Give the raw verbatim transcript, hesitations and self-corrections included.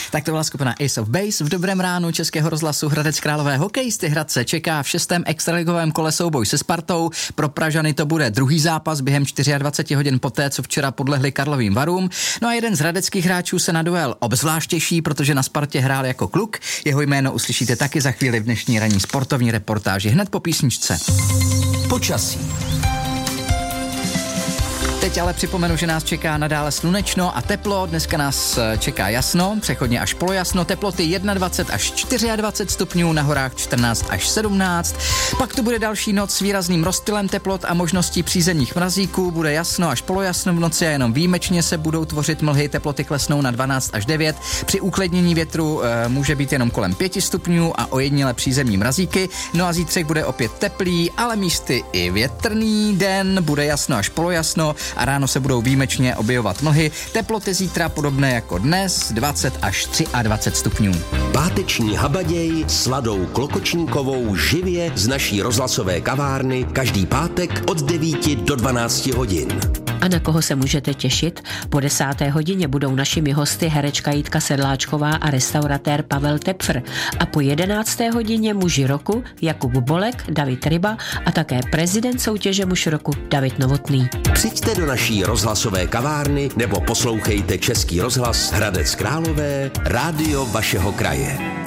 Tak to byla skupina Ace of Base v dobrém ránu Českého rozhlasu Hradec Králové. Hokejisty Hradce čeká v šestém extraligovém kole souboj se Spartou. Pro Pražany to bude druhý zápas během dvacet čtyři hodin poté, co včera podlehli Karlovým Varům. No a jeden z hradeckých hráčů se na duel obzvlášť těší, protože na Spartě hrál jako kluk. Jeho jméno uslyšíte taky za chvíli v dnešní ranní sportovní reportáži hned po písničce. Počasí. Teď ale připomenu, že nás čeká nadále slunečno a teplo. Dneska nás čeká jasno, přechodně až polojasno, teploty dvacet jedna až dvacet čtyři stupňů, na horách čtrnáct až sedmnáct. Pak tu bude další noc s výrazným rozptylem teplot a možností přízemních mrazíků. Bude jasno až polojasno v noci a jenom výjimečně se budou tvořit mlhy, teploty klesnou na dvanáct až devět. Při uklidnění větru e, může být jenom kolem pět stupňů a ojediněle přízemní mrazíky. No a zítřek bude opět teplý, ale místy i větrný den, bude jasno až polojasno a ráno se budou výjimečně objevovat mlhy. Teploty zítra podobné jako dnes, dvacet až dvacet tři stupňů. Páteční habaděj s Ladou Klokočníkovou živě z naší rozhlasové kavárny každý pátek od devíti do dvanácti hodin. A na koho se můžete těšit? Po desáté hodině budou našimi hosty herečka Jitka Sedláčková a restauratér Pavel Tepfr. A po jedenácté hodině muži roku Jakub Bolek, David Ryba a také prezident soutěže muž roku David Novotný. Přijďte do naší rozhlasové kavárny nebo poslouchejte Český rozhlas Hradec Králové, rádio vašeho kraje.